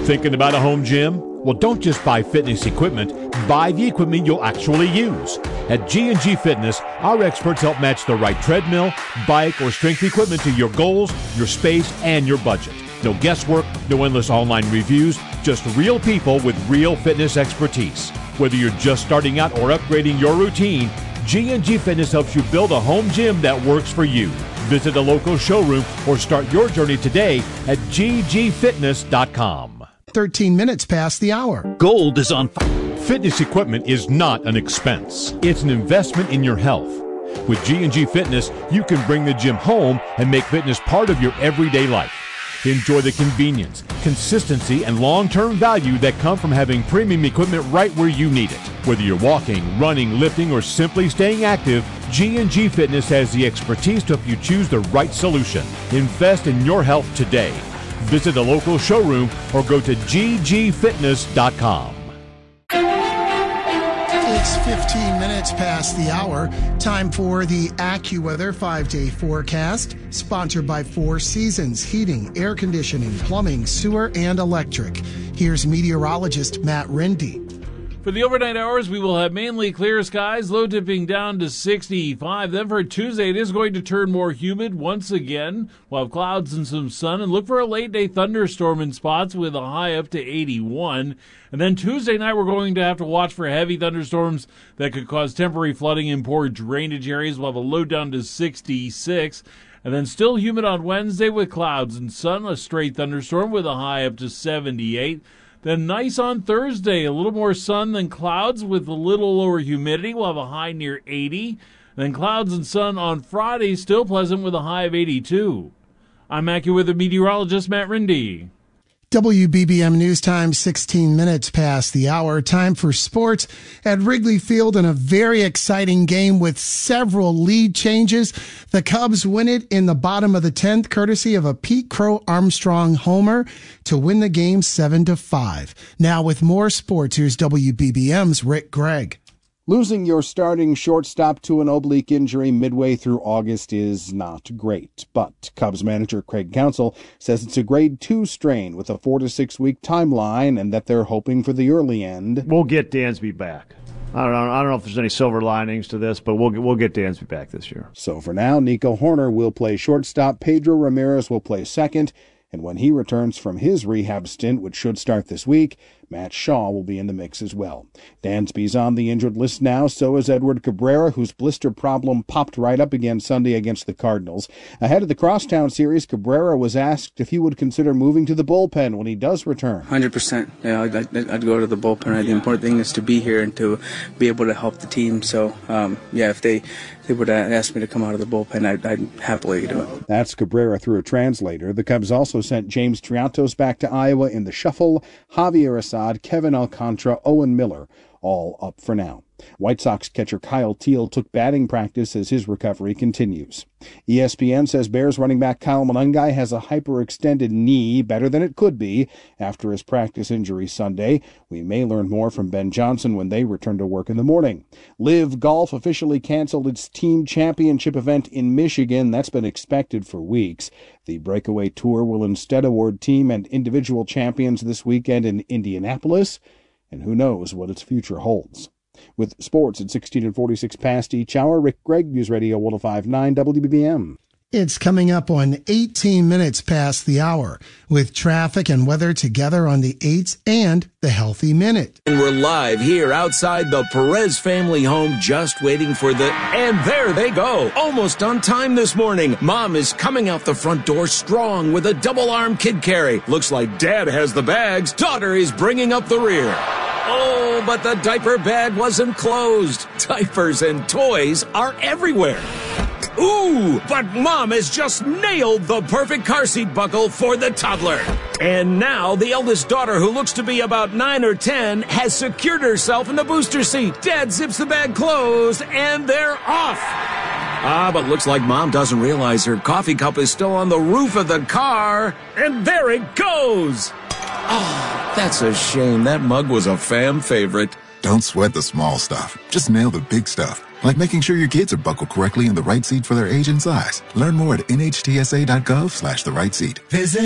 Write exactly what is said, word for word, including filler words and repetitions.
Thinking about a home gym? Well, don't just buy fitness equipment. Buy the equipment you'll actually use. At G and G Fitness, our experts help match the right treadmill, bike, or strength equipment to your goals, your space, and your budget. No guesswork, no endless online reviews, just real people with real fitness expertise. Whether you're just starting out or upgrading your routine, G and G Fitness helps you build a home gym that works for you. Visit a local showroom or start your journey today at g g fitness dot com. thirteen minutes past the hour. Gold is on fire. Fitness equipment is not an expense. It's an investment in your health. With G and G Fitness, you can bring the gym home and make fitness part of your everyday life. Enjoy the convenience, consistency, and long-term value that come from having premium equipment right where you need it. Whether you're walking, running, lifting, or simply staying active, G and G Fitness has the expertise to help you choose the right solution. Invest in your health today. Visit a local showroom or go to g g fitness dot com. It's fifteen minutes past the hour. Time for the AccuWeather five-day forecast, sponsored by Four Seasons Heating, Air Conditioning, Plumbing, Sewer, and Electric. Here's meteorologist Matt Rindy. For the overnight hours, we will have mainly clear skies, low dipping down to sixty-five. Then for Tuesday, it is going to turn more humid once again. We'll have clouds and some sun, and look for a late-day thunderstorm in spots with a high up to eighty-one. And then Tuesday night, we're going to have to watch for heavy thunderstorms that could cause temporary flooding in poor drainage areas. We'll have a low down to sixty-six. And then still humid on Wednesday with clouds and sun, a straight thunderstorm with a high up to seventy-eight. Then nice on Thursday, a little more sun than clouds with a little lower humidity. We'll have a high near eighty. Then clouds and sun on Friday, still pleasant with a high of eighty-two. I'm AccuWeather meteorologist Matt Rindy. W B B M News Time, sixteen minutes past the hour. Time for sports at Wrigley Field in a very exciting game with several lead changes. The Cubs win it in the bottom of the tenth, courtesy of a Pete Crow Armstrong homer to win the game seven to five. Now with more sports, here's W B B M's Rick Gregg. Losing your starting shortstop to an oblique injury midway through August is not great, but Cubs manager Craig Counsell says it's a grade two strain with a four to six week timeline and that they're hoping for the early end. We'll get Dansby back. I don't know. I don't know if there's any silver linings to this, but we'll get, we'll get Dansby back this year. So for now, Nico Horner will play shortstop, Pedro Ramirez will play second, and when he returns from his rehab stint, which should start this week, Matt Shaw will be in the mix as well. Dansby's on the injured list now, so is Edward Cabrera, whose blister problem popped right up again Sunday against the Cardinals. Ahead of the Crosstown series, Cabrera was asked if he would consider moving to the bullpen when he does return. one hundred percent. Yeah, I'd, I'd, I'd go to the bullpen. The important thing is to be here and to be able to help the team. So, um, yeah, if they, they would ask me to come out of the bullpen, I'd, I'd happily do it. That's Cabrera through a translator. The Cubs also sent James Triantos back to Iowa in the shuffle. Javier Assad, Kevin Alcantara, Owen Miller, all up for now. White Sox catcher Kyle Teal took batting practice as his recovery continues. E S P N says Bears running back Kyle Monangai has a hyperextended knee, better than it could be, after his practice injury Sunday. We may learn more from Ben Johnson when they return to work in the morning. Live Golf officially canceled its team championship event in Michigan. That's been expected for weeks. The Breakaway Tour will instead award team and individual champions this weekend in Indianapolis, and who knows what its future holds. With sports at sixteen and forty-six past each hour, Rick Gregg, News Radio one oh five point nine W B B M. It's coming up on eighteen minutes past the hour with traffic and weather together on the eights and the Healthy Minute. And we're live here outside the Perez family home, just waiting for the... And there they go. Almost on time this morning. Mom is coming out the front door strong with a double-arm kid carry. Looks like Dad has the bags. Daughter is bringing up the rear. Oh, but the diaper bag wasn't closed. Diapers and toys are everywhere. Ooh, but Mom has just nailed the perfect car seat buckle for the toddler. And now the eldest daughter, who looks to be about nine or ten, has secured herself in the booster seat. Dad zips the bag closed, and they're off. Ah, but looks like Mom doesn't realize her coffee cup is still on the roof of the car. And there it goes. Oh, that's a shame. That mug was a fan favorite. Don't sweat the small stuff. Just nail the big stuff. Like making sure your kids are buckled correctly in the right seat for their age and size. Learn more at N H T S A dot gov slash the right seat. Visit